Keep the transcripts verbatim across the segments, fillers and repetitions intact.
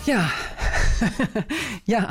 Ja, ja,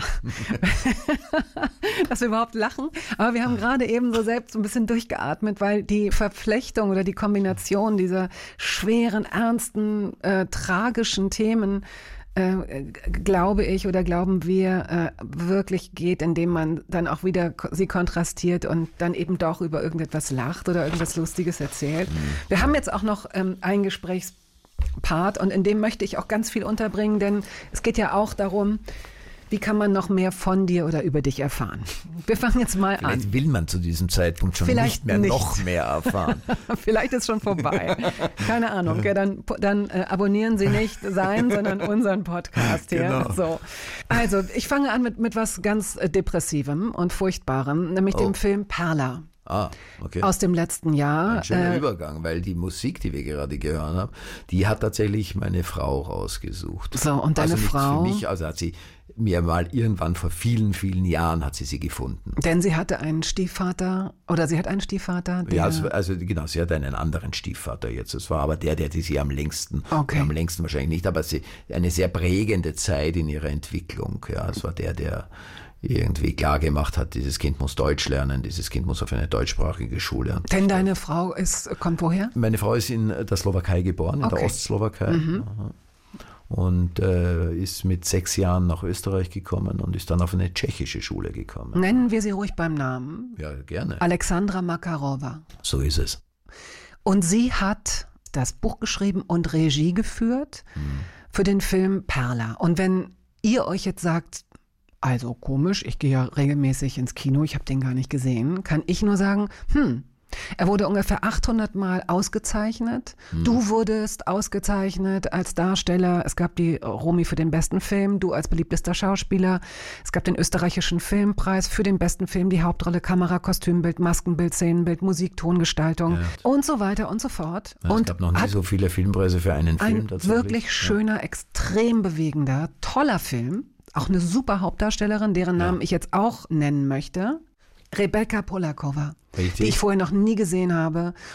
dass wir überhaupt lachen. Aber wir haben gerade eben so selbst ein bisschen durchgeatmet, weil die Verflechtung oder die Kombination dieser schweren, ernsten, äh, tragischen Themen, äh, glaube ich oder glauben wir, äh, wirklich geht, indem man dann auch wieder ko- sie kontrastiert und dann eben doch über irgendetwas lacht oder irgendwas Lustiges erzählt. Wir haben jetzt auch noch ähm, ein Gesprächs Part und in dem möchte ich auch ganz viel unterbringen, denn es geht ja auch darum, wie kann man noch mehr von dir oder über dich erfahren. Wir fangen jetzt mal Vielleicht an. will man zu diesem Zeitpunkt schon Vielleicht nicht mehr nicht. noch mehr erfahren. Vielleicht ist schon vorbei. Keine Ahnung. Ja, dann dann äh, abonnieren Sie nicht sein, sondern unseren Podcast hier. Genau. So. Also, ich fange an mit, mit was ganz äh, Depressivem und Furchtbarem, nämlich Oh. dem Film Perla. Ah, okay. Aus dem letzten Jahr. Ein schöner Äh, Übergang, weil die Musik, die wir gerade gehört haben, die hat tatsächlich meine Frau rausgesucht. So, und deine also nicht Frau? für mich, also hat sie mir mal irgendwann vor vielen, vielen Jahren hat sie sie gefunden. Denn sie hatte einen Stiefvater, oder sie hat einen Stiefvater, der... Ja, es war- also genau, sie hat einen anderen Stiefvater jetzt. Es war aber der, der die sie am längsten, Okay. am längsten wahrscheinlich nicht, aber sie eine sehr prägende Zeit in ihrer Entwicklung. Ja, es war der, der irgendwie klar gemacht hat, dieses Kind muss Deutsch lernen, dieses Kind muss auf eine deutschsprachige Schule. Denn deine Frau ist, kommt woher? Meine Frau ist in der Slowakei geboren, in Okay. der Ostslowakei. Aha. Und äh, ist mit sechs Jahren nach Österreich gekommen und ist dann auf eine tschechische Schule gekommen. Nennen wir sie ruhig beim Namen. Ja, gerne. Alexandra Makarova. So ist es. Und sie hat das Buch geschrieben und Regie geführt für den Film Perla. Und wenn ihr euch jetzt sagt, also komisch, ich gehe ja regelmäßig ins Kino, ich habe den gar nicht gesehen, kann ich nur sagen, hm, er wurde ungefähr achthundert Mal ausgezeichnet. Du wurdest ausgezeichnet als Darsteller. Es gab die Romy für den besten Film, du als beliebtester Schauspieler. Es gab den österreichischen Filmpreis für den besten Film, die Hauptrolle, Kamera, Kostümbild, Maskenbild, Szenenbild, Musik, Tongestaltung Ja. und so weiter und so fort. Ja, es und gab noch nie hat so viele Filmpreise für einen Film. ein tatsächlich. wirklich schöner, extrem bewegender, toller Film. Auch eine super Hauptdarstellerin, deren Namen ich jetzt auch nennen möchte. Rebecca Polakova, Richtig. die ich vorher noch nie gesehen habe